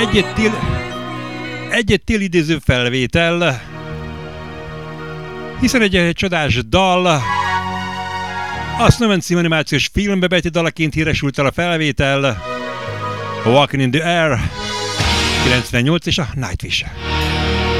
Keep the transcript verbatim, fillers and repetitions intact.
Egy til, egy til idéző felvétel, hiszen egy, egy csodás dal, a Snowman című animációs filmbe Betty dalaként híresült el a felvétel, Walking in the Air, kilencvennyolc és a Nightwish.